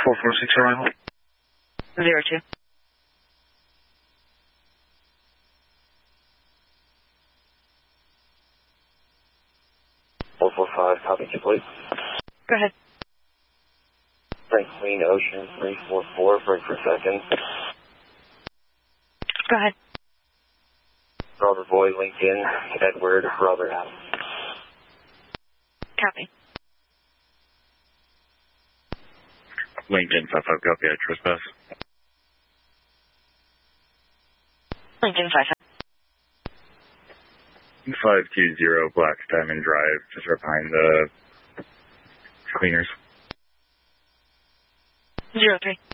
446 arrival. 02. 445, copy complete. Go ahead. Frank Queen Ocean 344, break for seconds. Go ahead. Robert Boy, Lincoln, Edward, Robert House. Copy. Lincoln 55, copy, I trespass. Lincoln 55. 520 Black Diamond Drive, just right behind the cleaners. 03.